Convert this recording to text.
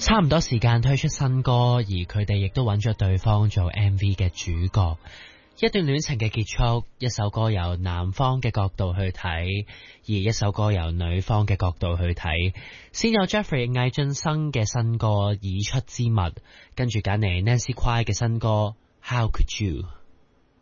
差唔多時間推出新歌，而佢哋亦都揾咗對方做 MV 嘅主角。一段戀情嘅結束，一首歌由男方嘅角度去睇，而一首歌由女方嘅角度去睇。先有 Jeffrey 魏浚笙嘅新歌《已出之物》，跟住揀嚟 Nancy Kwai 嘅新歌《How Could You》。